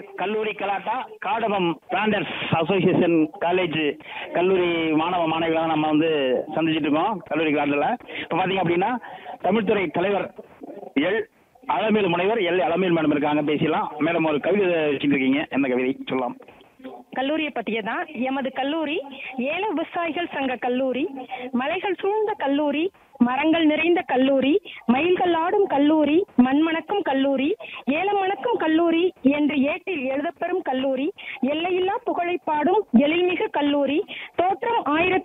கல்லூரி கலாட்டா காடகம் பிராண்டர்ஸ் association college கல்லூரி மாணவ மாணவிகளை நம்ம வந்து சந்திச்சுட்டு இருக்கோம் கல்லூரி கலாட்டில். இப்போ பார்த்தீங்க அப்படின்னா தமிழ்துறை தலைவர் எல் அலமேல் முனைவர் எல் அலமேல் மேடம் இருக்காங்க, பேசலாம். மேடம் ஒரு கவிதை வச்சுட்டு இருக்கீங்க, என்ன கவிதை சொல்லலாம்? கல்லூரியை பற்றியே தான். எமது கல்லூரி ஏல விவசாயிகள் சங்க கல்லூரி, மலைகள் சூழ்ந்த கல்லூரி, மரங்கள் நிறைந்த கல்லூரி, மயில்கள் ஆடும் கல்லூரி, மண்மணக்கும் கல்லூரி, ஏலம் மணக்கும் கல்லூரி என்று ஏட்டில் எழுதப்பெறும் கல்லூரி, எல்லையில்லா புகழை பாடும் எழில்மிகு கல்லூரி, தோற்றம்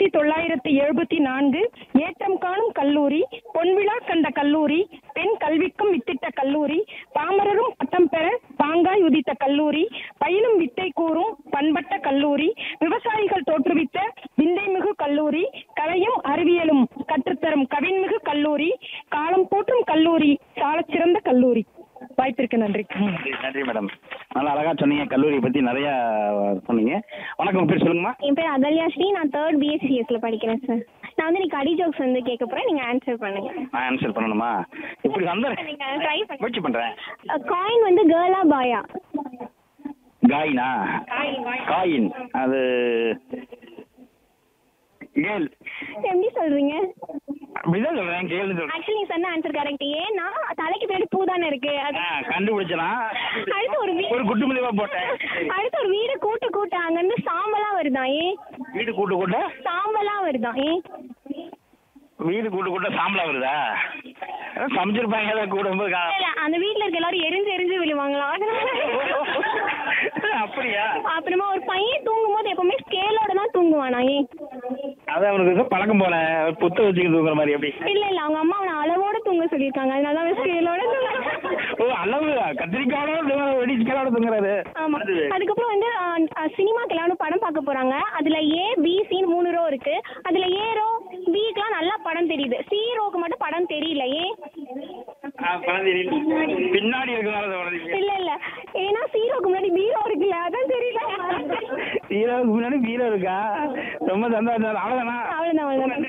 1974, ஏற்றம் காணும் கல்லூரி, பொன்விழா கண்ட கல்லூரி, பெண் கல்விக்கும் வித்திட்ட கல்லூரி, பாமரரும் பட்டம் பெற பாங்காய் உதித்த கல்லூரி, பயிலும் வித்தை கூறும் பண்பட்ட கல்லூரி, விவசாயிகள் தோற்றுவித்த விந்தைமிகு கல்லூரி, கலையும் அறிவியலும் கற்றுத்தரும் கவின்மிகு கல்லூரி, காலம் போற்றும் கல்லூரி, சாலச் சிறந்த கல்லூரி. வாய்ப்பிற்கு நன்றி. நன்றி மேடம், நல்லா அழகா சொன்னீங்க, கல்லூரியை பத்தி நிறைய சொன்னீங்க. வணக்கம், பேர் சொல்லுங்கம்மா. என் பேர் அகல்யா ஸ்ரீ, நான் 3rd BSCSல படிக்கிறேன் சார். நான் வந்து நீ கடி ஜோக்ஸ் வந்து கேட்க போறேன், நீங்க ஆன்சர் பண்ணுங்க. நான் ஆன்சர் பண்ணணுமா? இப்படி நீங்க ட்ரை பண்ணுங்க. முயற்சி பண்றேன். காயின் வந்து கேர்லா பாயா? காயினா? காயின் அது கேள். எப்படி சொல்றீங்க? அப்படிதான் சொல்றேன், கேள்னு சொல்றேன். ஆக்சுவலி நீ சொன்ன ஆன்சர் கரெக்ட். ஏன்னா தலைக்கு பின்னாடி பூ தானே இருக்கு. கண்டுபிடிச்சனா? அடுத்து ஒரு குட்டு மலிவா போட்டேன். அடுத்து ஒரு வீடு கூட்டு கூட்ட அங்க இருந்து சாம்பலா வருதான். ஏன் வீடு கூட்டு கூட்ட சாம்பலா வருதான்? ஏன் வீடு கூட்டு கூட்ட சாம்பலா வருதா? சமைச்சிருப்பாங்க கூடும்போது. அந்த வீட்டுல இருக்க எல்லாரும் எரிஞ்சு எரிஞ்சு விழுவாங்களா? அப்படியா? அப்புறமா ஒரு பையன் தூங்கும் போது எப்பவுமே ஸ்கேலோட தான் தூங்குவானா? ஏன் அது அவனுக்கு பழக்கம் போல, புத்த வச்சுக்கிட்டு தூங்குற மாதிரி. எப்படி? இல்ல இல்ல, அவங்க அம்மா அவனை அளவோட தூங்க சொல்லியிருக்காங்க, அதனால அவன் ஸ்கேலோட ஓ, அளவு கத்திரிக்காயோட வெடிச்சுக்காயோட தூங்குறாரு. ஆமா. அதுக்கப்புறம் வந்து சினிமாக்கு எல்லாரும் படம் பார்க்க போறாங்க. அதுல A B C 3 ரோ இருக்கு. அதுல A ரோ Bக்குலாம் நல்லா படம் தெரியுது, C ரோக்கு மட்டும் படம் தெரியல. ஏன் பின்னாடி இருக்கிறாங்க. இல்ல இல்ல, ஏன்னா C ரோக்கு முன்னாடி B ரோ இருக்குல்ல, அதான் தெரியல. ஹீரோவுக்கு முன்னாடி ஹீரோ இருக்கா? ரொம்ப சந்தோஷம். அவ்வளவுதானா? அவ்வளவுதான்.